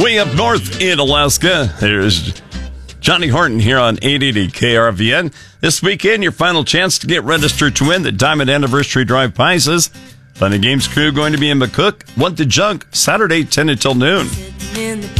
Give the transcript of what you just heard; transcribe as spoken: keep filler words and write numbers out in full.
Way up north in Alaska, there's Johnny Horton here on eight eighty K R V N. This weekend, your final chance to get registered to win the Diamond Anniversary Drive prizes. Fun and Games crew going to be in McCook. Want the Junk, Saturday, ten until noon.